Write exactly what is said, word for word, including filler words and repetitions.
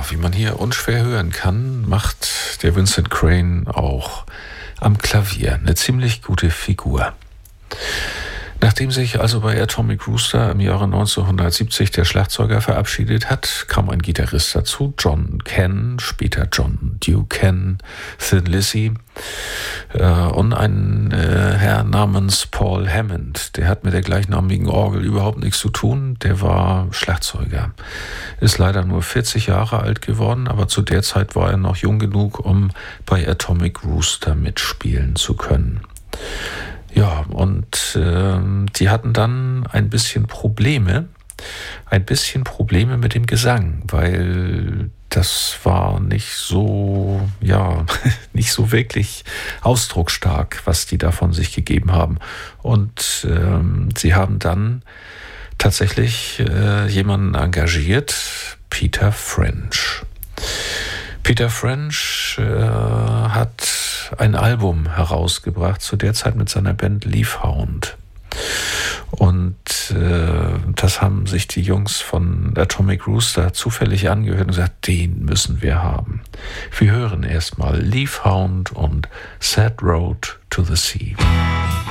Ja, wie man hier unschwer hören kann, macht der Vincent Crane auch am Klavier eine ziemlich gute Figur. Nachdem sich also bei Atomic Rooster im Jahre neunzehnhundertsiebzig der Schlagzeuger verabschiedet hat, kam ein Gitarrist dazu, John Cann, später John Ducan, Thin Lizzy, äh, und ein äh, Herr namens Paul Hammond. Der hat mit der gleichnamigen Orgel überhaupt nichts zu tun, der war Schlagzeuger. Ist leider nur vierzig Jahre alt geworden, aber zu der Zeit war er noch jung genug, um bei Atomic Rooster mitspielen zu können. Ja, und äh, die hatten dann ein bisschen Probleme, ein bisschen Probleme mit dem Gesang, weil das war nicht so, ja, nicht so wirklich ausdrucksstark, was die da von sich gegeben haben. Und ähm, sie haben dann tatsächlich äh, jemanden engagiert, Peter French. Peter French äh, hat ein Album herausgebracht, zu der Zeit mit seiner Band Leafhound. Und äh, das haben sich die Jungs von Atomic Rooster zufällig angehört und gesagt, den müssen wir haben. Wir hören erstmal Leafhound und Sad Road to the Sea.